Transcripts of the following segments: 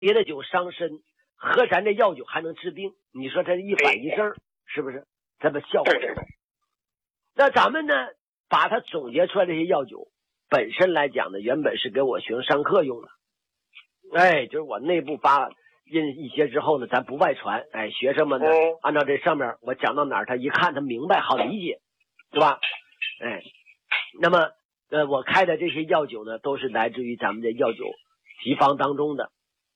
别的酒伤身，喝咱这药酒还能治病，你说这一反一正，是不是？这么效果？ 对。 那咱们呢，把它总结出来这些药酒本身来讲呢，原本是给我学生上课用的，就是我内部发印一些之后呢，咱不外传，学生们呢按照这上面我讲到哪儿，他一看他明白，好理解，对吧？那么我开的这些药酒呢，都是来自于咱们的药酒集方当中的，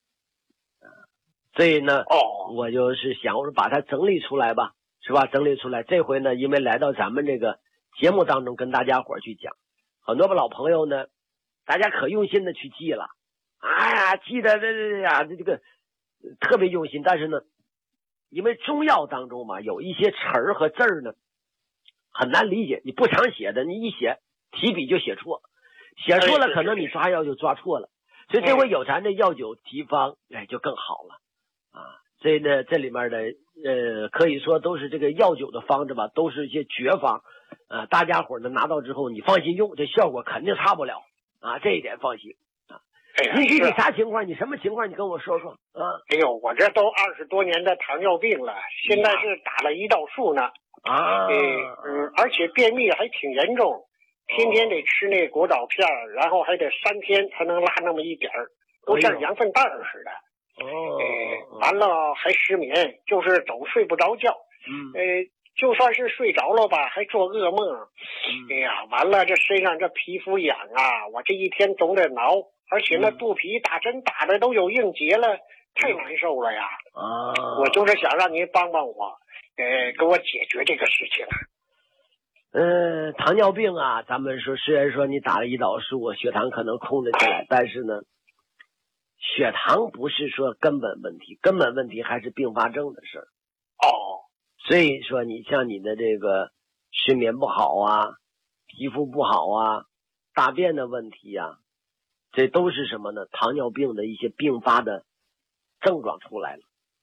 所以呢，我就是想我说把它整理出来吧，是吧？整理出来，这回呢，因为来到咱们这个节目当中跟大家伙去讲，很多老朋友呢，大家可用心的去记了，记得这个特别用心，但是呢，因为中药当中嘛，有一些词儿和字儿呢很难理解，你不常写的，你一写提笔就写错，写错了可能你抓药就抓错了，所以这回有咱这药酒集方，就更好了所以呢，这里面的可以说都是这个药酒的方子吧，都是一些绝方大家伙呢拿到之后，你放心用，这效果肯定差不了这一点放心你具体啥情况？你什么情况？你跟我说说我这都20多年的糖尿病了，现在是打了胰岛素呢而且便秘还挺严重，天天得吃那果藻片，然后还得3天才能拉那么一点儿，都像羊粪蛋似的。完了还失眠，就是总睡不着觉。就算是睡着了吧，还做噩梦。完了这身上这皮肤痒我这一天总得挠，而且那肚皮打针打的都有硬结了，太难受了呀。我就是想让您帮帮我，给我解决这个事情。 糖尿病咱们说虽然说你打了胰岛素，血糖可能控制起来，但是呢，血糖不是说根本问题，根本问题还是并发症的事儿。所以说你像你的这个睡眠不好皮肤不好大便的问题这都是什么呢？糖尿病的一些并发的症状出来了。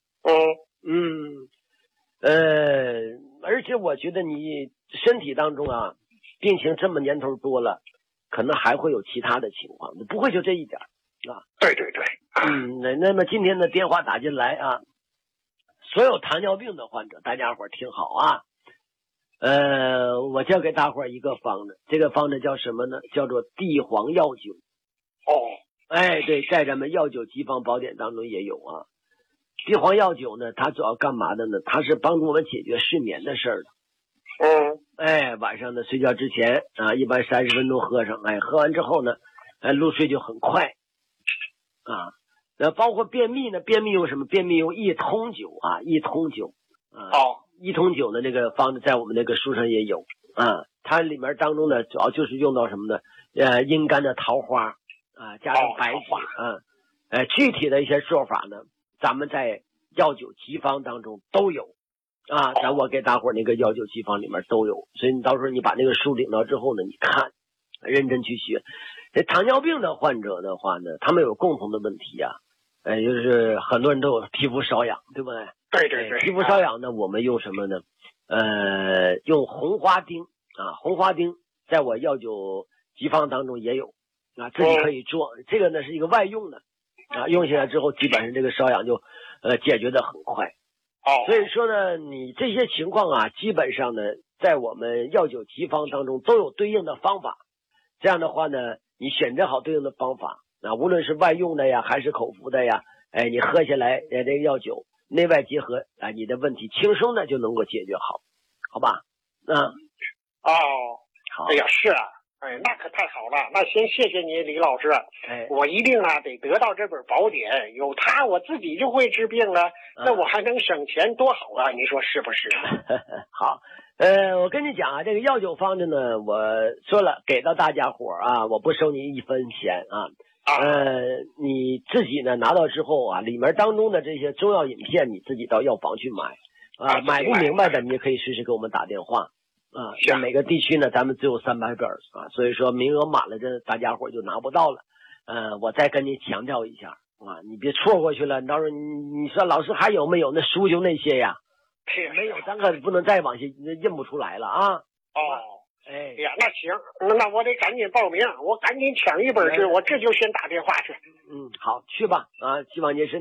而且我觉得你身体当中病情这么年头多了，可能还会有其他的情况，不会就这一点对。 那么今天的电话打进来所有糖尿病的患者，大家伙听好我教给大伙一个方子，这个方子叫什么呢？叫做地黄药酒。对，在咱们药酒集方宝典当中也有地黄药酒呢，它主要干嘛的呢？它是帮助我们解决睡眠的事儿的。晚上呢睡觉之前一般30分钟喝上，喝完之后呢，入睡就很快那包括便秘呢，便秘用什么？便秘用益通酒益通酒益通酒的这个方子在我们那个书上也有它里面当中呢，主要就是用到什么呢？阴干的桃花加上白芷具体的一些做法呢，咱们在药酒集方当中都有咱我给大伙那个药酒集方里面都有，所以你到时候你把那个书领到之后呢，你看认真去学。这糖尿病的患者的话呢，他们有共同的问题就是很多人都有皮肤瘙痒，对不对？ 对。 皮肤瘙痒呢，我们用什么呢？用红花丁红花丁在我药酒集方当中也有自己可以做。这个呢是一个外用的用起来之后，基本上这个瘙痒就解决的很快。所以说呢，你这些情况基本上呢，在我们药酒集方当中都有对应的方法。这样的话呢，你选择好对应的方法无论是外用的还是口服的你喝下来这个药酒内外结合你的问题轻松的就能够解决好吧？ 好。是那可太好了，那先谢谢你李老师。我一定得得到这本宝典，有它我自己就会治病了，那我还能省钱，多好你说是不是？ 好，我跟你讲这个药酒方子呢，我说了给到大家伙我不收你1分钱你自己呢拿到之后里面当中的这些中药饮片，你自己到药房去买买不明白的你也可以随时给我们打电话像每个地区呢咱们只有300本所以说名额满了，这大家伙就拿不到了。我再跟你强调一下你别错过去了，到时候你说老师还有没有那书就那些没有咱可不能再往下印不出来了哎呀，那行，那我得赶紧报名，我赶紧抢一本去，我这就先打电话去。 好，去吧啊，希望您身